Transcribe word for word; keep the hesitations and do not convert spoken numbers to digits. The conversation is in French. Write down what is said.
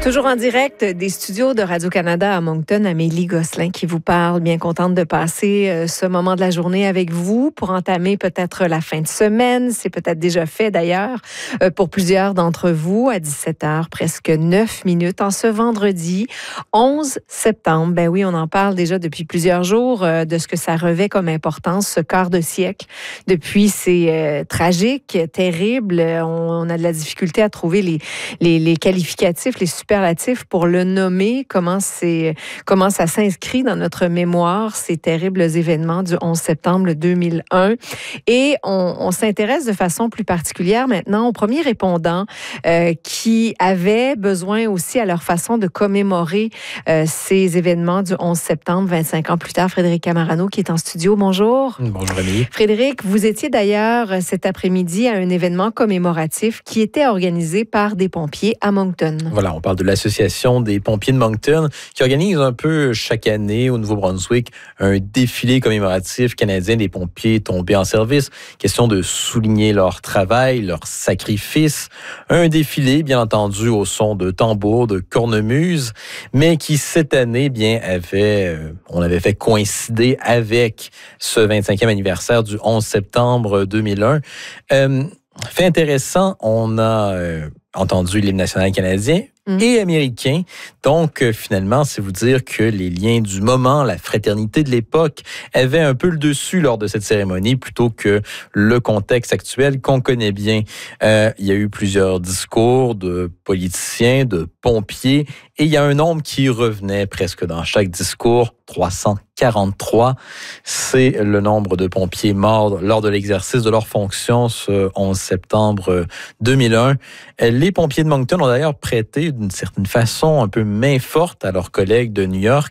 Toujours en direct des studios de Radio-Canada à Moncton, Amélie Gosselin qui vous parle. Bien contente de passer euh, ce moment de la journée avec vous pour entamer peut-être la fin de semaine. C'est peut-être déjà fait d'ailleurs euh, pour plusieurs d'entre vous à dix-sept heures, presque neuf minutes en ce vendredi onze septembre. Ben oui, on en parle déjà depuis plusieurs jours euh, de ce que ça revêt comme importance, ce quart de siècle. Depuis, c'est euh, tragique, terrible. On, on a de la difficulté à trouver les, les, les qualificatifs, les super pour le nommer, comment, c'est, comment ça s'inscrit dans notre mémoire, ces terribles événements du onze septembre deux mille un. Et on, on s'intéresse de façon plus particulière maintenant aux premiers répondants euh, qui avaient besoin aussi à leur façon de commémorer euh, ces événements du onze septembre, vingt-cinq ans plus tard. Frédéric Camarano qui est en studio. Bonjour. Bonjour, Amélie. Frédéric, vous étiez d'ailleurs cet après-midi à un événement commémoratif qui était organisé par des pompiers à Moncton. Voilà, on parle de l'Association des pompiers de Moncton qui organise un peu chaque année au Nouveau-Brunswick un défilé commémoratif canadien des pompiers tombés en service. Question de souligner leur travail, leur sacrifice. Un défilé, bien entendu, au son de tambours, de cornemuses, mais qui cette année, bien, avait, euh, on avait fait coïncider avec ce vingt-cinquième anniversaire du onze septembre deux mille un. Euh, fait intéressant, on a euh, entendu l'hymne national canadien et américain. Donc, euh, finalement, c'est vous dire que les liens du moment, la fraternité de l'époque, avaient un peu le dessus lors de cette cérémonie plutôt que le contexte actuel qu'on connaît bien. Euh, il y a eu plusieurs discours de politiciens, de pompiers, et il y a un nombre qui revenait presque dans chaque discours, trois cent quarante-trois. C'est le nombre de pompiers morts lors de l'exercice de leurs fonctions ce onze septembre deux mille un. Les pompiers de Moncton ont d'ailleurs prêté d'une certaine façon un peu main forte à leurs collègues de New York